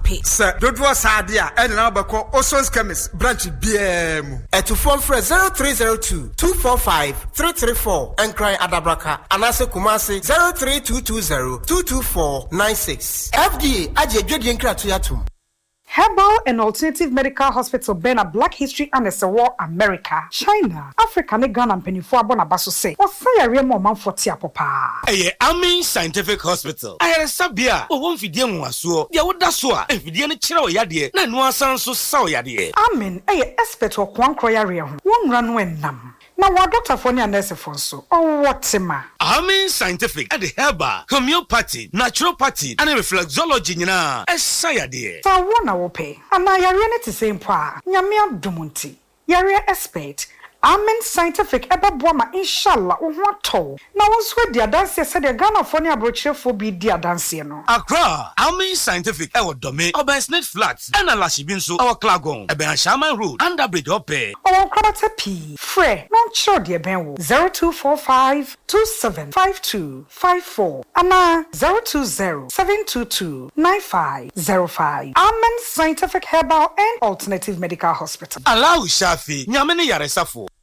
pay. Sir, dodoɔ sadia and now bako Oson's chemist branch BM. To phone for 0302 245 334 and cry Adabraka and Ase Kumasi 03220 224 96. FDA Aje Jodian Kratuyatum. Herbal and Alternative Medical Hospital Bena Black History and War America, China, Africa, Ghana and Penifua Bonabaso say, or say a man for Tiapopa. Amin Scientific Hospital. I had a sabia, or one Fidian was so, the old Dasua, and Fidian Chiro Yadi, and one son so saw Yadi. Amin, expert or one croyaria, one run when nam. Now, what Dr. Fonia Nurse Fonso, or what Sima? Amin Scientific at the Herbal, Homeopathy, Naturopathy, and Reflexology, a sayadi. So, one hour pay, and I are to same pa, Yamia Dumunti, Yaria expert. Amen Scientific eba boama inshallah ohwato na wonso dia dance said the Ghana Fonia brochure for be dia dance no Accra Amen Scientific ewo dome Obersnet Flats and Alashibinso our Klagon Eben Shaman Road under bridge ope our Krabata P Fre non sure dia benwo 0245 275254 ana 020 722 9505 Amen Scientific Herbal and Alternative Medical Hospital Allow Shafi Nyamene Yaresafo